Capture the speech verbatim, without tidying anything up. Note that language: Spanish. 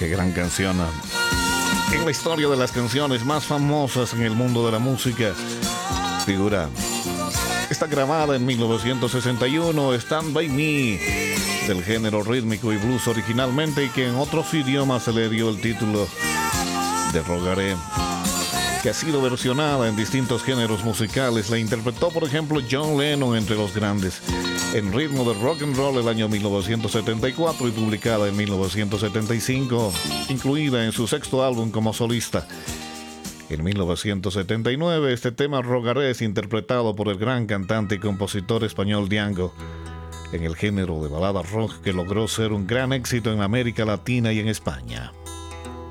Qué gran canción. En la historia de las canciones más famosas en el mundo de la música figura esta grabada en mil novecientos sesenta y uno, Stand By Me, del género rítmico y blues originalmente, y que en otros idiomas se le dio el título de Rogaré, que ha sido versionada en distintos géneros musicales. La interpretó, por ejemplo, John Lennon, entre los grandes, en ritmo de rock and roll el año mil novecientos setenta y cuatro y publicada en mil novecientos setenta y cinco, incluida en su sexto álbum como solista. En mil novecientos setenta y nueve, este tema Rogaré es interpretado por el gran cantante y compositor español Django, en el género de balada rock, que logró ser un gran éxito en América Latina y en España.